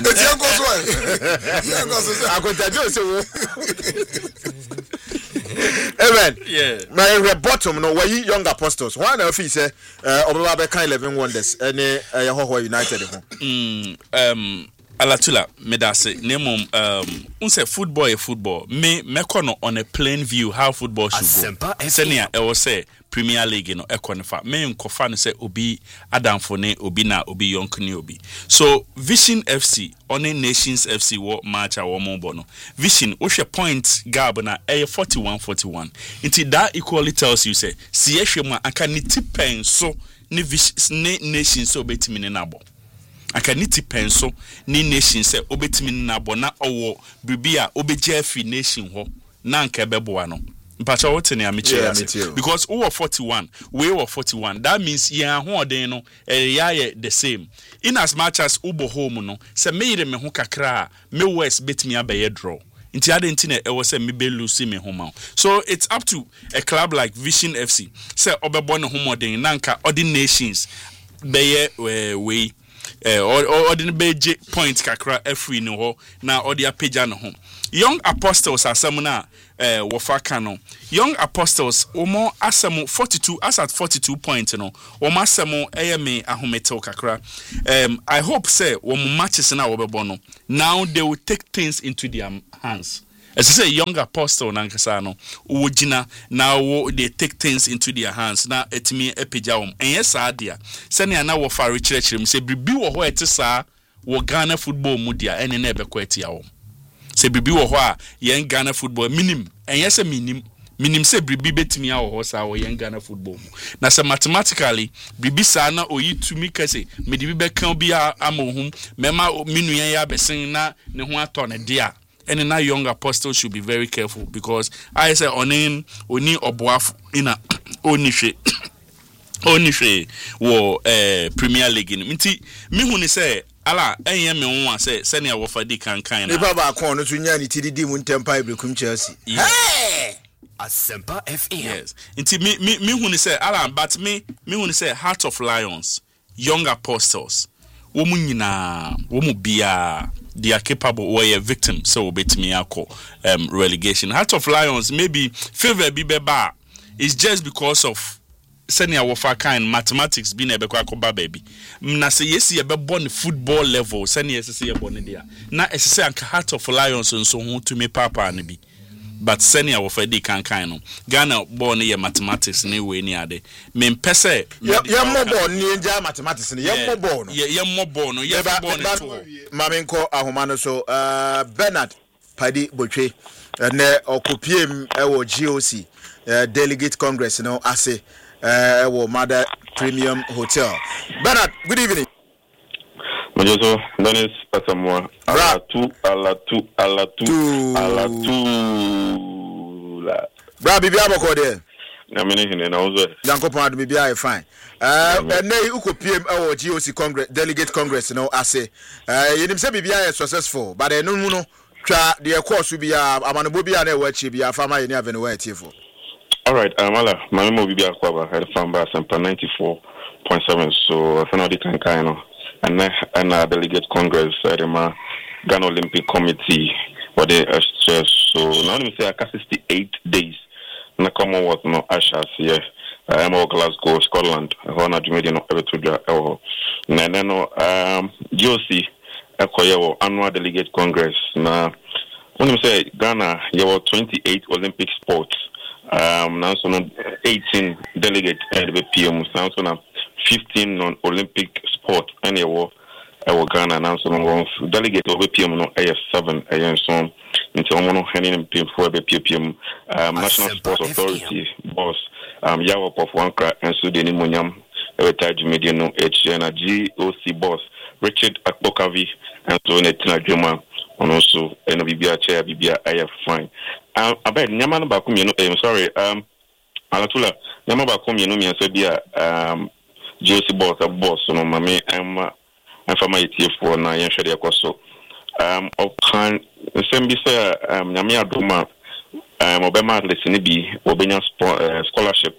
B: I got that. Amen. Yeah. My bottom no why young apostles. One of you say uh Obabe kind eleven wonders and uh Ho United.
D: Mm um Alatula medase name um unse football a football me mekono on a plain view how football should go. Senia e was say Premier League no ekonifa me nkofa no say obi adamfo ne obi na obi yonkni obi. So Vision F C on Nations F C wo match a wo mo no. Vision wo hwe point gap na e forty-one forty-one. Inti that equally tells you say si ehwe mu aka ni tipen so ne ne Nations so betimi ne nabo. Aka niti penso ni nation say obetimi na bona owo bibia obeje afi nation ho na nka beboa no mpacha wote ne amiche because we were forty-one we were forty-one that means ya ho oden no eh ya the same in as much as ubo home no say me me ho kakra me west betimi abaye draw nti ade nti na e wo say me be lose me home so it's up to a club like Vision F C say obebo ne ho oden na nka odin nations beye we eh or or the beje point kakra free no ho na or the page no ho Young Apostles asɛm na eh wɔfa ka no. Young Apostles omo asɛm forty-two as at forty-two point no. Omo asɛm ɛyɛ me ahometew kakra. Um I hope say wɔn matches na wɔbɛbɔ no. Now they will take things into their hands. As I say, young apostle nankasano, Ujina now they take things into their hands. Now et me epijawum. And yes, adia. Send ya now for church him say bibi wo ho etisa wo Ghana football mudia and never quit yaw. Say bibi wo ho yen Ghana football minim. And yes, a minim minim say bibi bet me our horse our young Ghana football. Now say mathematically bibi sana o yi to me kase me di be kan bia amohum mema minu yen ya besin na ne ho atone dia. And now young apostle should be very careful because I say onin oni oboaf ina onishe onishe wo eh Premier League ni nti me hu ni say ala enye me won say senior wo fadi kan kan na
B: ni baba kon no to nya ni tididi mu ntempa ibrekum Chelsea
F: hey Asempa F M
D: yes nti me me me hu ni say ala but me me hu ni say Heart of Lions young apostles wo mu nyina wo mu bia they are capable or a victim so bet me ako um relegation. Heart of Lions maybe favor be beba it's just because of senior warfare kind mathematics being a bekwa baby na say yes ye be born football level senior say born there na say anka Heart of Lions so hu to me papa na bi but senior warfare dey kan kan no Ghana born ye mathematics ne we ni ade me pese
B: ye mo born ni nja mathematics ne ye mo born no
D: ye ye mo born no ye born to
B: mamenko ahoma no so uh Bernard Padi Botwe ne okopiem e wo G O C uh, Delegate Congress no ase uh, e wo Mother Premium Hotel. Bernard, good evening.
H: Majoso Dennis Pasamwa ala tu ala tu ala tu ala tu la
B: bra bibia boko there
H: na me ne na ozo
B: Yankopon adu bibia e fine uh eney ukopiem e wo G O C Congress Delegate Congress no ase uh yenim se bibia e successful but enu mu no twa de course bia amanebo bia na e wa chi bia fama ye ne avene wa etiefo.
H: All right, amala mamemo bibia kwaba head from Asempa ninety-four point seven so I know the kan kan no and and uh, Delegate Congress uh, the Ghana Olympic Committee what they uh, so now let me say sixty-eight days na Commonwealth no Ashas here I'm uh, Glasgow Scotland hona jumedi no ebetuja ewo na no um G O C ekoyewo annual Delegate Congress na when me say Ghana yewo twenty-eight Olympic sports um now so no eighteen delegate at the P M now so now fifteen non-Olympic sport and yewo ewo Ghana now so no delegate over P M no A F seven ayen so into omo hanin P M for the P M um National Sports Authority boss um yawo of one crack and so the nimonyam ebetaj media no H na G O C boss Richard Akbokavi and so netina dwuma on also and bibia chair bibia I F fine um abed nyama no ba ko mienu I'm sorry um alatula nyama ba ko mienu mi so bia um G O C boss a boss no mame am am fama yeti for na yen hwede ekoso um of kan sem bi say um nyame adoma um obema lesson bi obenya scholarship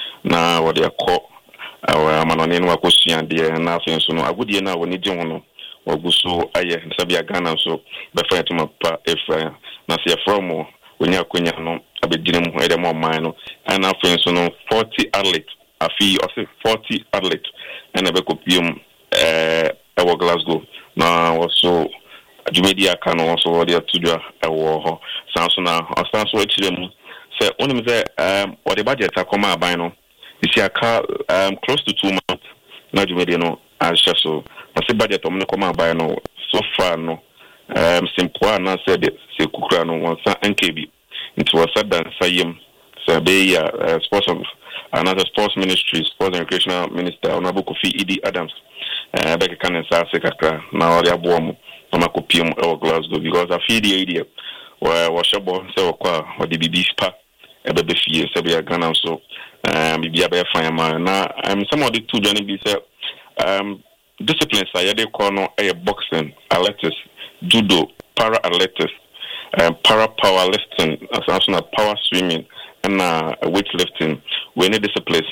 H: na what they call our manone no akosua de na afin so no agudie na woni gye ho no waguso aye sabia Ghana so be fa to mapa efa na se from onya konya no abedine mu ede mo man no and afin so no forty athletes afi or say forty athletes and ebe kopium eh ewo Glasgow na also Jumedia kan also what they to do ewo ho sanso na sanso e chire mu say onim say um what the budget akoma aban no isi aka um close to two months na Jumedia no asha so na se budget omne koma aban no so far no um simple na say the se kukura no one N K B into was said that sayim say be uh, sports of another sports ministry sports and recreational minister Honorable Kofi Idi Adams uh back kan say kakra na ori abomo na kopium e Glasgow because I feel the idea where was shabo say okwa or the B B spa e be be fie say be Ghana so um be be fine man na um some of the two journey be say um disciplines are they call no e boxing athletics judo para athletics um para powerlifting as also power swimming and uh, weightlifting we need disciplines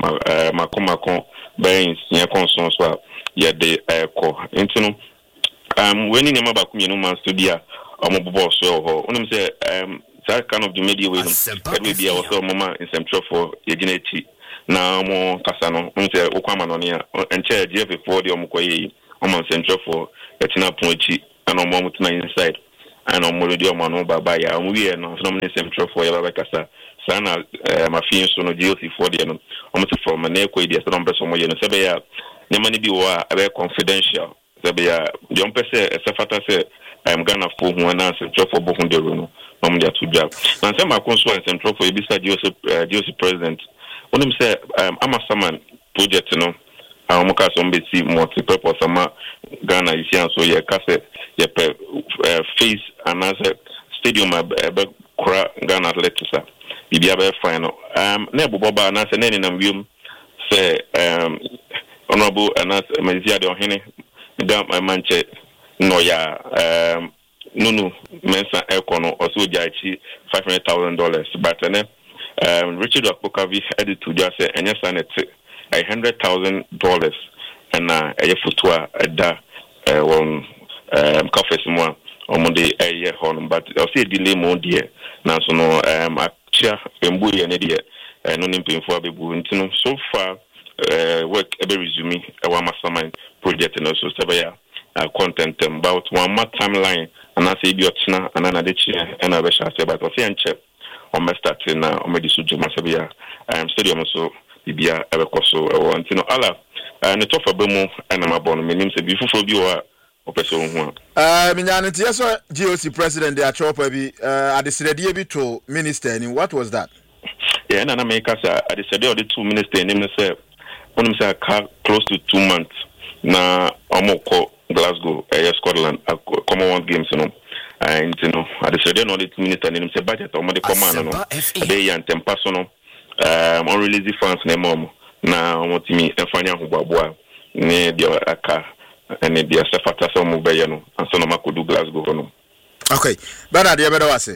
H: uh makomako ben sia consons wa ye de eko into no um when ni ma ba ku no man studia omo bobo so ho unim say um that kind of the media way no media also mama in central for yeginechi na mo kasa no unim say okwama no ne enche G F four de omo koyi omo central for etina ponchi and omo mutina inside and omo ready omo no baba ya omo we no so no central for ya baba kasa sana mafin so no G F four de no omo to from na koyi de so no person mo ye no sebe ya nyama ni bi wa abe confidential sebe ya de on pese se fata se I'm Ghana for who and central for Bohundero no um dia to job na say my consul in central for ebisa Joseph Joseph president when him say um am a saman project no am ka so mbesi multi purpose ama Ghana is here so ye ka say ye face another stadium ebe kura Ghana athletics bibia be fine no um na boboba na say na nam wiem say um honorable anas Mazia de ohene da manche no ya um nunu mensa ekono also jachi five hundred thousand dollars but then um Richard Opokavi added to just say enya sanet one hundred thousand dollars and na eye fotoa da won um coffee mo omonde eye hon but I say delay mo there na so no um acha embu ye ne there no nimpinfo abebu ntino so far uh work ebe resume e wa mastermind project no so sebaya Uh, content um, about one more timeline and I say biotina and another chair and I wish I say about a check on my starting now on my disuju masabia um stadium so bibia ever so want you know Allah and the top of bemo and I'm born my name say before bi wa opeso hu
B: uh minyane tie so G O C president dey chop bi uh at the sredie bi to minister and what was that?
H: Yeah na na make us at the sredie the two minister name say one say close to two months na omoko Glasgow, uh, Scotland, uh, Commonwealth Games, you know, and you know, at the Saturday, no, the minister named the budget, or the command, no, they and ten personal, um, unreleased funds, ne mom, now, what me, and Fanya Hubabwa, near the Aka, and the Safata Samubayano, and Sonoma do Glasgow, no.
B: Okay, Bernard, you better say,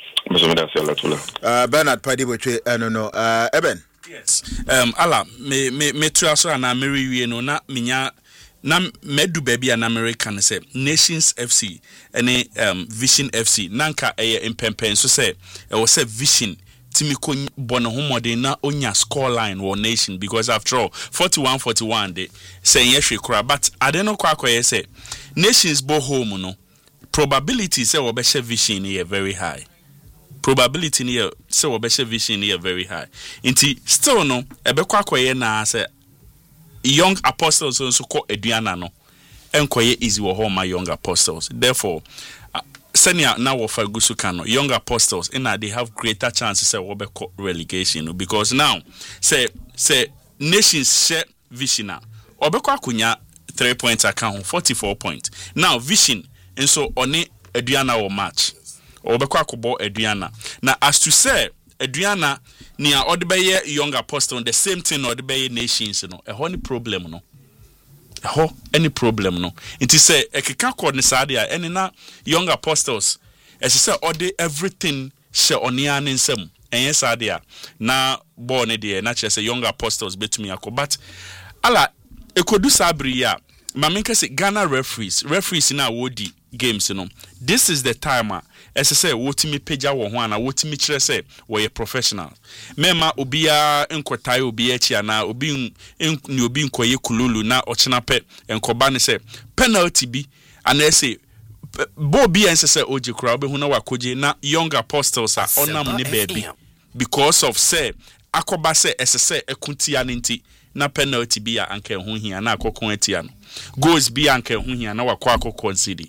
H: uh,
B: Bernard Paddy, which I don't know, uh, Eben.
D: Yes, um, Allah, me, me, me, traso and I marry you, no, not minya. Na medu baby an American say Nations F C any um Vision F C nanka eye impempen so say e was say Vision timi ko bono homode na onya score line or Nation because after all forty-one forty-one de say yehwe kura but ade no kwa akoye say Nations bo home no probability say we be Vision here very high probability here say we be Vision here very high inti still no e be kwa akoye na say Young Apostles also call Eduana no enkoye easy wo home my Young Apostles therefore uh, senior now of Gusu Kano Young Apostles in that they have greater chances say we be relegation no? Because now say say Nations share Vision na obekwa kunya three points account forty-four points now Vision and so oni Eduana or match obekwa kubo Eduana now as to say Adriana nia odebeye Young Apostle the same thing odebeye Nations no e ho ni problem no e ho any problem no nti say ekeka code ni sadia eni na Young Apostles e say ode everything she onia ne nsam enye sadia na born e de na che say Young Apostles betumi akọ but ala ekodu sabri ya maminka say Ghana referees referees na wodi games no this is the time as I say wotimi peja wo ho ana wotimi kire say we professional mema obia enkotai obia chi ana obi ni obi nkoye kululu na ochina pe enkoba ne say penalty bi ana say bo bi en say oje kura obi hu na wakoje na Young Apostles are onam ne baby because of say akoba say ss ekuntia nti na penalty bi a anka hu hia na akokon atia no goals bi anka hu hia na wakọ akokon city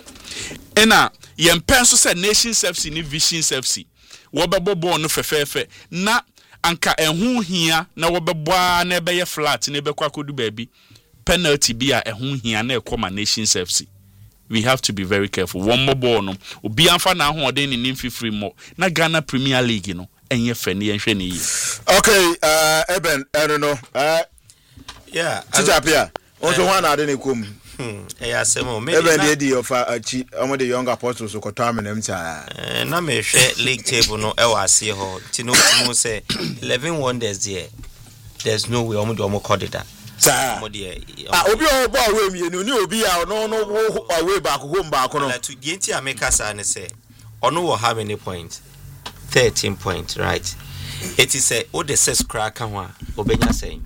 D: ena yempen so say Nations F C ni Visions F C wo bebo ball no fefefe na anka ehu hia na wo bebo na ebe flat na ebe kwakodu baby penalty bi a ehu hia na ekoma Nations F C we have to be very careful one more ball no obi amfa na ho odin ni free mo na Ghana Premier League no enye fe ne yenhwe ne yi
B: okay uh Eben I don't know uh
A: yeah
B: Tijapia also one ade ne kom
A: Hmm. Yeah, semo.
B: Even the idea of uh, chi, um, the Young Apostles who got time in them.
A: Uh, na me share league table no. I was see how. Tino Tino say eleven wonders there. There's no way. Omo do omo call it that.
B: Sa. Ah, obi o bo away mienu ni obi a no no away back home back no.
A: To the enti America sa ne say ono will have any point thirteen points, right? It is a o the six crack kan ho a obenya saying.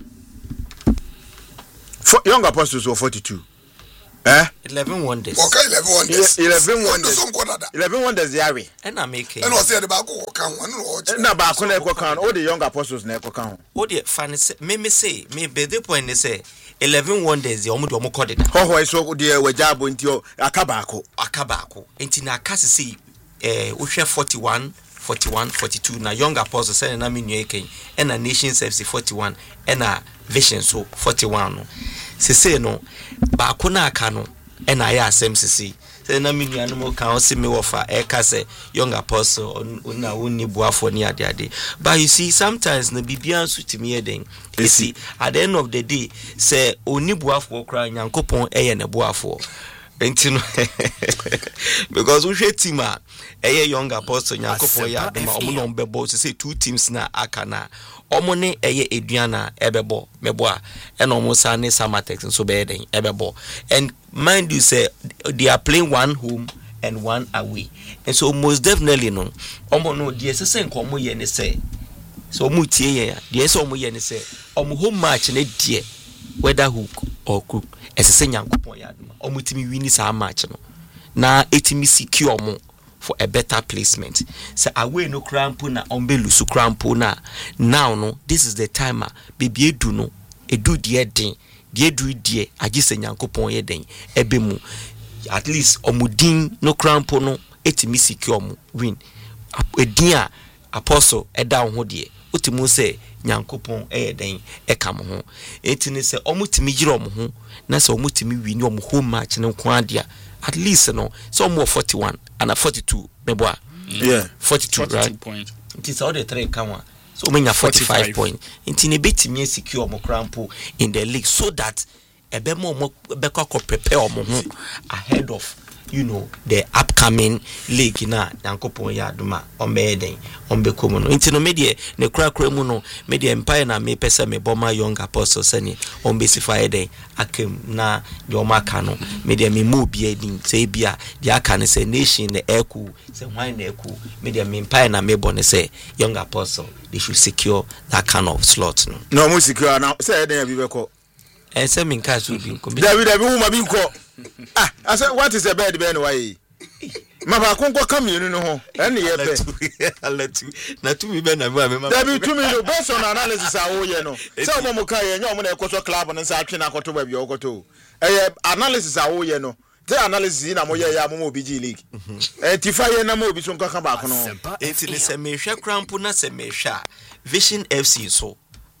B: For young apostles were forty-two. Eh?
A: eleven wonders.
C: Okay, eleven wonders.
B: eleven wonders.
C: Some quarter.
B: eleven wonders yari.
A: And I make it.
C: And I say the back kan one no.
B: Na ba ko na ekọ kan all the young apostles na ekọ kan.
A: O the fan say me me say me be the point say eleven wonders the omo de omo code.
B: Ho ho so de wajabo nti aka ba ko.
A: Aka ba ko. Nti na aka say eh wo hwe forty-one forty-one forty-two na young apostles say na me nua eken and na nations F C forty-one and na vision so forty-one no. Se say no ba ko na aka no and na ya asem sisi say na me nua no mo kan o se me wofa e ka say young apostle na woni buafo ni ade ade. But you see sometimes na bibia so timi eden. You see at the end of the day say oni buafo kra nyankopon eye ne buafo. Entino because we hwe team a eye young apostle nyankopon ya doma omo no mbebo say two teams na aka na omo ne eye eduana ebebo mebo a ena omo sa ne Samatex so be den ebebo. And mind you say they are playing one home and one away, and so most definitely no omo no die say nkomo ye ne say so omo tie ye die say omo ye ne say omo home match ne die whether hook or crook esese nyankopon ya doma omutimi wini sa match no na etimi secure omo for a better placement. So away no crampo na ombe lusu crampo na now no this is the time baby edu no edu die den die edu die agise nyankopon ye den ebe mu at least omudin no crampo no etimi secure omo win edin a apostle eda ho de otimu say nyankopon eye den eka mo ho etini se omutimi gire omo ho na se omutimi wini omo home match ne nko adia at least no so omo forty-one and forty-two mebo
B: yeah
A: forty-two right
D: point
A: it is all the three kan one so omenya forty-five point intini betimi secure omo crampo in the league so that ebe mo mo be kwa prepare omo ho ahead of you know the upcoming league na yankopon ya aduma omeden ombe komo no intino medie ne kra kra mu no medie empire na me pesa me boma young apostle sani ombe sify den akem na de omaka no medie me mu bia din say bia de aka ne say nation ne eku say why na eku medie me empire na me bone say young apostle they should secure that kind of slot no
B: no mo secure na say den abi be ko
A: e say me nka so bi nko
B: David abi hu ma bi nko ah I said what is a bed ben why ma ba konko kam yenu no ho ene ye be
A: alatu na tumi be na me ma
B: David tumi no based on analysis a wo ye no say omo mo ka ye nya omo na ekoso club no sa atwe na akoto ba bi okoto eh analysis a wo ye no the analysis na mo ye ya mo obi G league eh tifa ye na mo obi so nka ka ba ko no
A: enti ne se me hwe crampo na se me hwa Vision F C so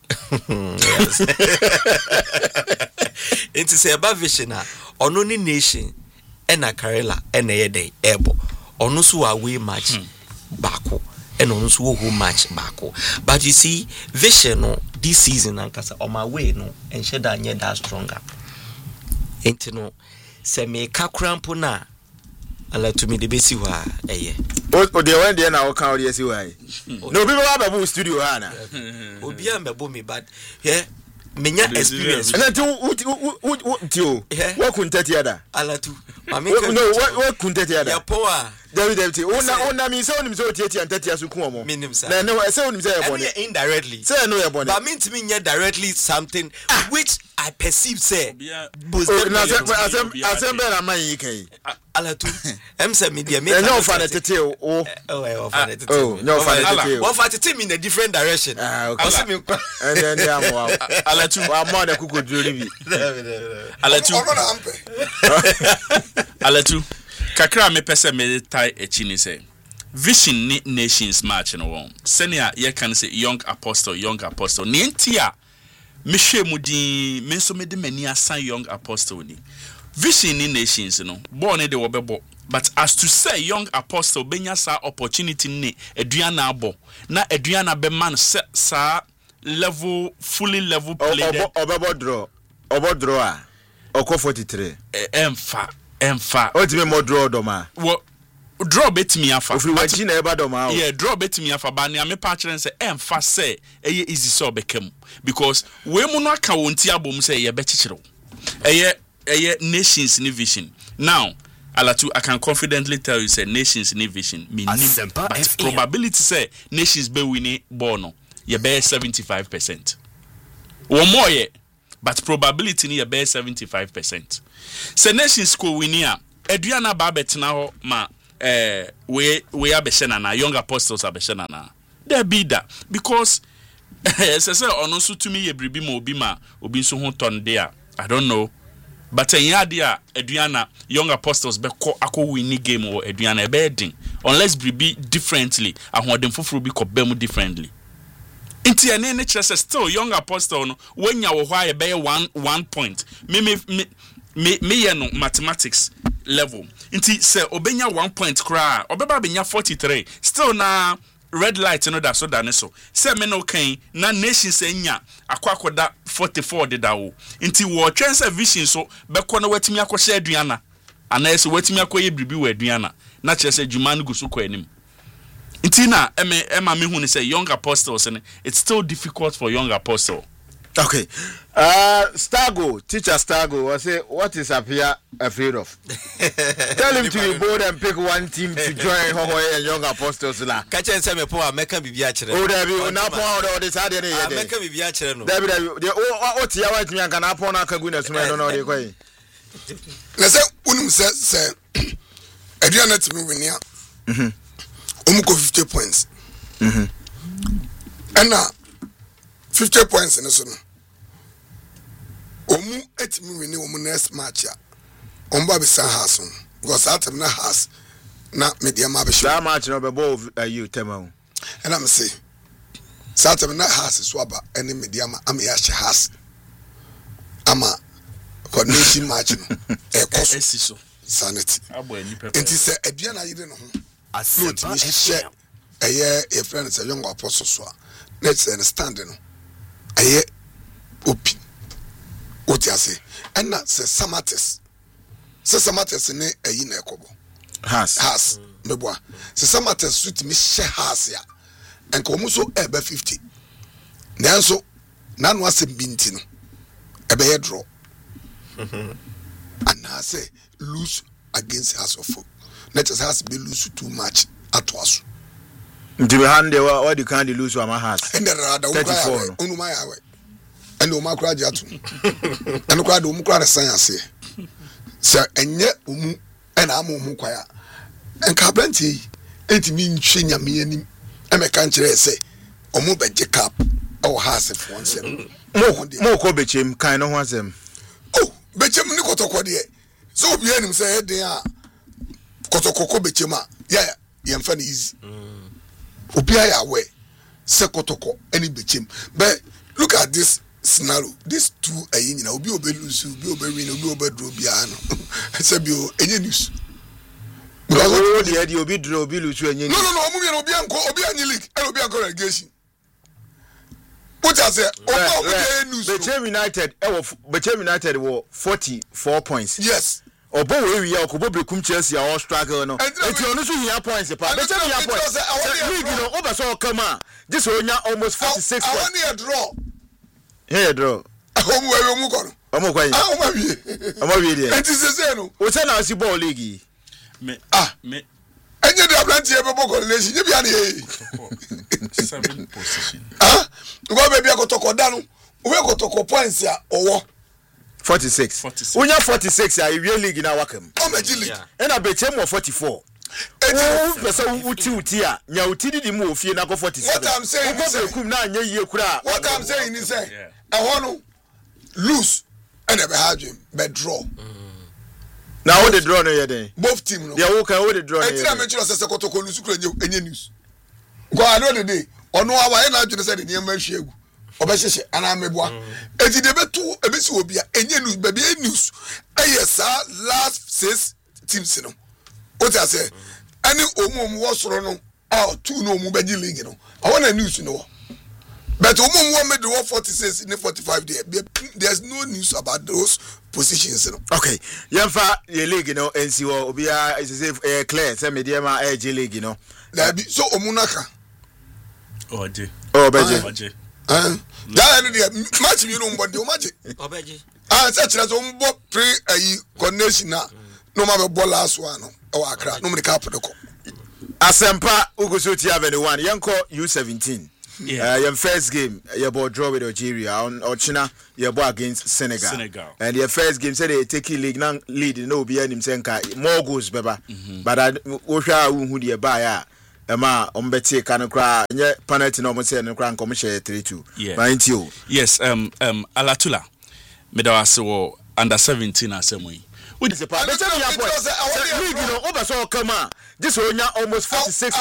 A: it is about Vision a ono ni nation ena Karela ena yede ebo ono so away match bako ena ono so home match bako but you see Vision no this season ankasa on my way no enche da nye that stronger enti no se me ka crampo na ala to me de besi wa eye
B: o de wen de na o kan o de si wa no bi ba ba bu studio ha na
A: obi am be me but yeah menya experience
B: and then you what kunta tiada
A: ala tu mami
B: no what kunta tiada
A: ya poa
B: David David ona ona mi say onim say otieti antatia so ku omo na no say onim say e bone
A: indirectly
B: say no e bone
A: but mean to me directly something which I perceive say
B: boost na asem asem be na man yi kan
A: ala tu em say media me
B: no fa na tete o
A: oh eh o fa na tete
B: oh no fa na tete
A: o fa tete me in a different direction
B: ah okay and then they am wow
D: ala tu
B: wa mo na kukoduro bi
D: ala tu ala tu kakra me pese me tai echi ni say Vision ni nations match no won senior ye can say young apostle young apostle ni entia me hwe mudi me so me de mani asan young apostle ni Vision ni nations no born de wo bebo but as to say young apostle benya sa opportunity ni aduana abo na aduana be man sa level fully level play
B: obebo draw obo draw a oko forty-three
D: emfa emfa
B: o ti me mo draw do ma
D: wo draw betimi afa
B: ofi wachi na eba do ma
D: yeah draw betimi afa ba ne amepa kire say emfa say eye easy so bekam because we mu no aka wonti abom say ye bechichiro eye eye nations ni vision now Alatu, I can confidently tell you say nations ni vision me but probability say nations be winning ball no ye be seventy-five percent one more ye but probability ni ye be seventy-five percent say nations ko winning a Adriana ba betina ho ma eh we we abehye na young apostles abehye na there be that because say say ono so tumi ye bribi ma obi ma obi so ho ton there I don't know but en yadia Adriana young apostles be ko akọ winning game or Adriana e be din unless bribi differently ahoden foforo bi ko be mu differently inti ene ne kire say still young apostle no wanya wo hwa e be one one point me me me me ye no mathematics level inti say obenya one point kra obeba benya forty-three still na red light no da so da ne so say me no kan na nation say nya akwakoda forty-four de da wo inti wo twen say vision so be ko na watimi akɔhye aduana ana ese watimi akɔye bribi wa aduana na kire say dwuma no gusu kɔ anim inti na eme ema me hu ne say young apostles ne it's still difficult for young apostle.
B: Okay. Uh, Stago, teacher Stago, was say, what is Apia afraid of? Tell him to be bold and pick one team to join Hohoe and Young Apostles.
A: Catch and say, me poor, make him be biachere.
B: Oh, there be now pound or this idea.
A: Make him be biachere.
B: There be the what you want me and can upon a cagunas, man, don't know the way.
C: Let's say, Unum says, say, Adriana to me when you Umuko fifty points. And now, fifty points in the sun. Omu etimi wini omu next match ya omba be san house because atem na house na media ma be show
B: that match no be ball you tema
C: and am say satem na house so aba any media ma am ya she house ama coordination match no e koso sanity enti say adua na yire no ho asema she eye e friend say young apostle so let's understand no eye opi what you say and na say samates say samates ne ayi na ekobo
B: has
C: has meboa say samates suit me she has ya enko mu so e be fifty nanso nanu asem binti no e be ye draw and I say lose against House of Folk let us has be lose too much at us
B: to be handed what you can't lose wa my house
C: and the rather thirty-four unu my awe and o makra jatu and kra do mu kra science se enye omu and amu mu kwaya enka branti entimi ntwe nyame anim e me kan kire se omu beje cap o house for one sem
B: mo mo ko bechem kan no ho asem
C: oh bechem ni kotoko de so obi anim se he den a kotoko ko bechem a ya ya mfa ni easy obi aya we se kotoko any bechem but look at this scenario these two ayin na obi obelusu obi obewin obi obedro bia no se bi o enye news
B: because o dey dey obi draw obi lusu enye
C: no no no omu bi na obi anko obi anyi league and obi anko relegation what I say obi obi news
B: Bechem United e wo Bechem United wo forty-four points
C: yes
B: obo we wi ya okobo bekum Chelsea a all struggle no enti onu so hia points pa Bechem hia points league no oba so kama this onya almost forty-six points
C: I want a draw
B: here draw
C: omu we omu kono
B: omu kwa yi
C: ah omu bi
B: omu bi dey
C: enti se se no
B: o se na si ball league
D: me
C: ah
D: me
C: enye the atlantic e be boko relation ye bia na ye
D: seven position
C: ah ngo be bia kotoko da no we kotoko points ya owo
B: forty-six unya forty-six ya iwie league na wakam
C: o meji league
B: e na Bechem mo forty-four oh pesa uti uti a nya uti di mu ofie na go forty-seven
C: what I'm saying is
B: bekum na anya yie kura
C: what I'm saying is say e ho no lose and e be hardwin be draw
B: now what the draw no ye den
C: both team no
B: they wo kan what the draw no
C: e tira me chiro se kotoko lose kura enye news go I know the day ono awa e na adwene se de ne ma hwiegu obehyehe ana meboa eti de betu ebesi obi a enye news be be news e yes last six teams no what I say any omu omu wo soro no ah two no omu beji league no I want a news no But Umum woman do forty-six in forty-five there. There's no news about those positions. You know?
B: Okay. Yamfa ye league, you know, N C O Obia is if uh, clear, some medium A J league, you know.
C: So Omunaka.
D: Oh, J.
B: Oh, Beji.
D: Beji.
C: Uh, that match you know what you match.
A: Oh, Beji.
C: Ah, such as on board pre a connection now. No matter what last one or Accra, no matter capital.
B: Asempa Ugusuti Avenue one, Yanko U seventeen.
D: Yeah.
B: Uh, your first game, your ball draw with Algeria on Ochina, your ball against Senegal.
D: Senegal.
B: And your first game said they take league now lead no be any senka more goals beba. But I Osha who the buyer Emma Ombeti Kanokra, penalty no say and crank commercial three two.
D: Yeah. Yes, um um Alatula. Medawaso under seventeen assembly.
B: What is the part? League, you know, over so come on. This one almost forty-six